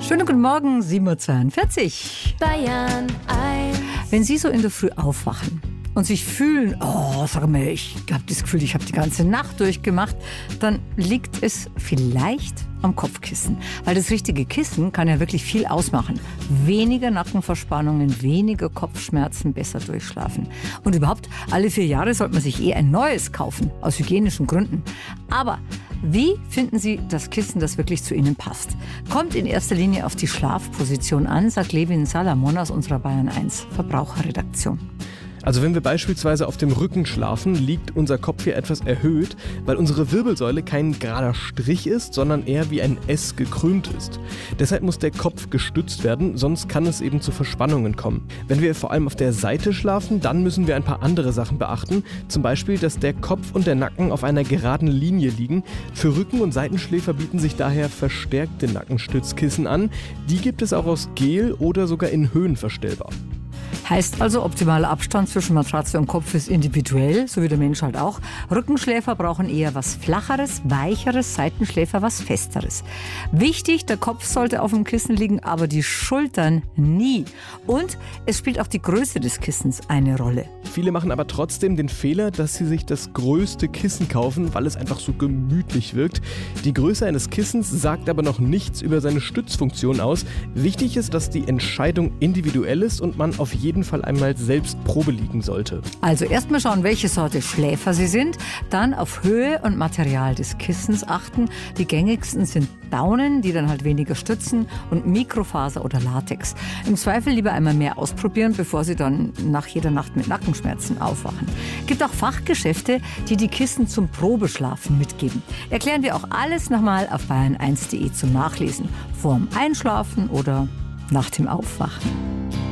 Schönen guten Morgen, 7:42 Uhr. Bayern 1. Wenn Sie so in der Früh aufwachen und sich fühlen, oh, sag mal, ich habe das Gefühl, ich habe die ganze Nacht durchgemacht, dann liegt es vielleicht am Kopfkissen. Weil das richtige Kissen kann ja wirklich viel ausmachen. Weniger Nackenverspannungen, weniger Kopfschmerzen, besser durchschlafen. Und überhaupt, alle 4 Jahre sollte man sich ein neues kaufen, aus hygienischen Gründen. Aber wie finden Sie das Kissen, das wirklich zu Ihnen passt? Kommt in erster Linie auf die Schlafposition an, sagt Levin Salamon aus unserer Bayern 1 Verbraucherredaktion. Also wenn wir beispielsweise auf dem Rücken schlafen, liegt unser Kopf hier etwas erhöht, weil unsere Wirbelsäule kein gerader Strich ist, sondern eher wie ein S gekrümmt ist. Deshalb muss der Kopf gestützt werden, sonst kann es eben zu Verspannungen kommen. Wenn wir vor allem auf der Seite schlafen, dann müssen wir ein paar andere Sachen beachten. Zum Beispiel, dass der Kopf und der Nacken auf einer geraden Linie liegen. Für Rücken- und Seitenschläfer bieten sich daher verstärkte Nackenstützkissen an. Die gibt es auch aus Gel oder sogar in Höhen verstellbar. Heißt also, optimaler Abstand zwischen Matratze und Kopf ist individuell, so wie der Mensch halt auch. Rückenschläfer brauchen eher was Flacheres, Weicheres, Seitenschläfer was Festeres. Wichtig, der Kopf sollte auf dem Kissen liegen, aber die Schultern nie. Und es spielt auch die Größe des Kissens eine Rolle. Viele machen aber trotzdem den Fehler, dass sie sich das größte Kissen kaufen, weil es einfach so gemütlich wirkt. Die Größe eines Kissens sagt aber noch nichts über seine Stützfunktion aus. Wichtig ist, dass die Entscheidung individuell ist und man auf jeden Fall einmal selbst Probe liegen sollte. Also erstmal schauen, welche Sorte Schläfer Sie sind, dann auf Höhe und Material des Kissens achten. Die gängigsten sind Daunen, die dann halt weniger stützen, und Mikrofaser oder Latex. Im Zweifel lieber einmal mehr ausprobieren, bevor Sie dann nach jeder Nacht mit Nackenschmerzen aufwachen. Gibt auch Fachgeschäfte, die die Kissen zum Probeschlafen mitgeben. Erklären wir auch alles nochmal auf bayern1.de zum Nachlesen. Vorm Einschlafen oder nach dem Aufwachen.